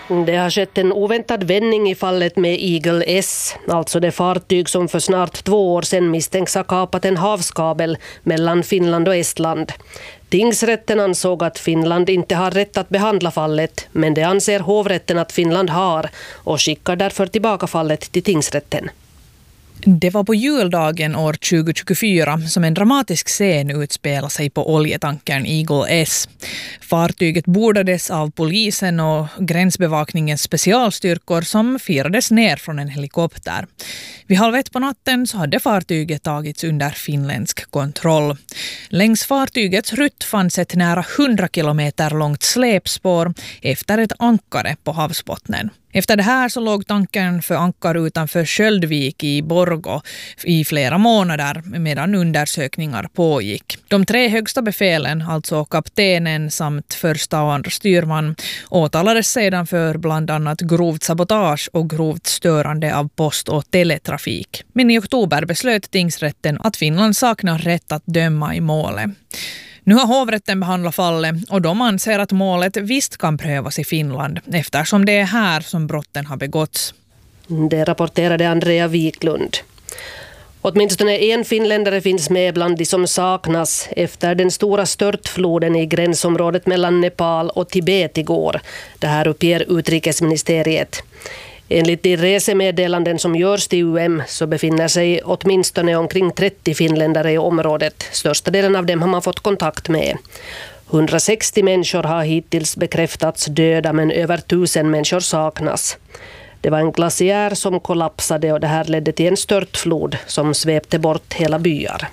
Det har skett en oväntad vändning i fallet med Eagle S, alltså det fartyg som för snart 2 år sedan misstänks ha kapat en havskabel mellan Finland och Estland. Tingsrätten ansåg att Finland inte har rätt att behandla fallet, men det anser hovrätten att Finland har och skickar därför tillbaka fallet till tingsrätten. Det var på juldagen år 2024 som en dramatisk scen utspelade sig på oljetankern Eagle S. Fartyget bordades av polisen och gränsbevakningens specialstyrkor som firades ner från en helikopter. Vid 1:30 på natten så hade fartyget tagits under finländsk kontroll. Längs fartygets rutt fanns ett nära 100 kilometer långt släpspår efter ett ankare på havsbottnen. Efter det här så låg tankern för ankar utanför Sköldvik i Borgå i flera månader medan undersökningar pågick. De 3 högsta befälen, alltså kaptenen samt första och andra styrman, åtalades sedan för bland annat grovt sabotage och grovt störande av post- och teletrafik. Men i oktober beslöt tingsrätten att Finland saknar rätt att döma i målet. Nu har hovrätten behandlat fallet och de anser att målet visst kan prövas i Finland eftersom det är här som brotten har begåtts. Det rapporterade Andrea Wiklund. Åtminstone en finländare finns med bland de som saknas efter den stora störtfloden i gränsområdet mellan Nepal och Tibet igår. Det här uppger utrikesministeriet. Enligt de resemeddelanden som görs till UM så befinner sig åtminstone omkring 30 finländare i området. Största delen av dem har man fått kontakt med. 160 människor har hittills bekräftats döda, men över 1000 människor saknas. Det var en glaciär som kollapsade och det här ledde till en störtflod som svepte bort hela byar.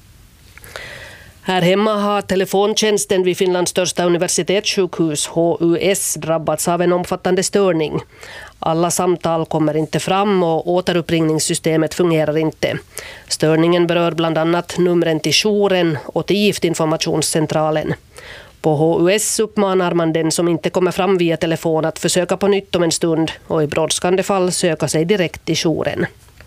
Här hemma har telefontjänsten vid Finlands största universitetssjukhus HUS drabbats av en omfattande störning. Alla samtal kommer inte fram och återuppringningssystemet fungerar inte. Störningen berör bland annat numren till jouren och till giftinformationscentralen. På HUS uppmanar man den som inte kommer fram via telefon att försöka på nytt om en stund och i brådskande fall söka sig direkt till jouren.